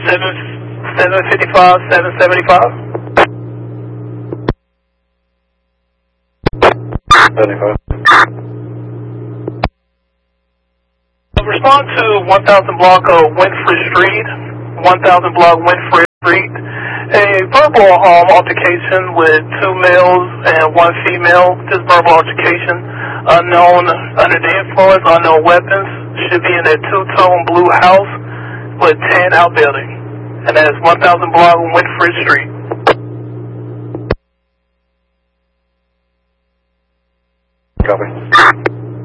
755, 775. 75. Respond to 1000 block Winfrey Street, 1000 block Winfrey Street. A verbal altercation with 2 males and 1 female. This verbal altercation, unknown, under the influence, unknown weapons. Should be in a 2-tone blue house with 10 outbuilding. And that's 1000 block Winfrey Street. Copy.